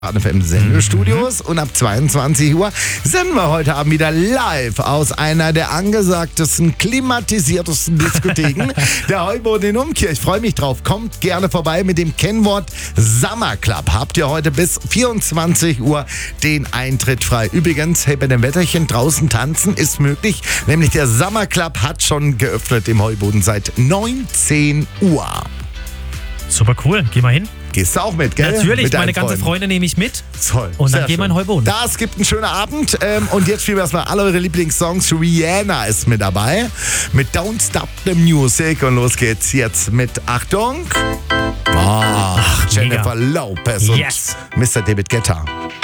FM Sendestudios und ab 22 Uhr senden wir heute Abend wieder live aus einer der angesagtesten, klimatisiertesten Diskotheken der Heuboden in Umkirch. Ich freue mich drauf. Kommt gerne vorbei mit dem Kennwort Summer Club. Habt ihr heute bis 24 Uhr den Eintritt frei. Übrigens, hey, bei dem Wetterchen draußen tanzen ist möglich, nämlich der Summer Club hat schon geöffnet im Heuboden seit 19 Uhr. Super cool, geh mal hin. Gehst du auch mit, gell? Natürlich, mit meine ganze Freunde nehme ich mit. Toll. Und dann gehen wir in Heuboden. Das gibt einen schönen Abend. Und jetzt spielen wir erstmal alle eure Lieblingssongs. Rihanna ist mit dabei. Mit Don't Stop the Music. Und los geht's jetzt mit Achtung. Jennifer Lopez und Yes. Mr. David Guetta.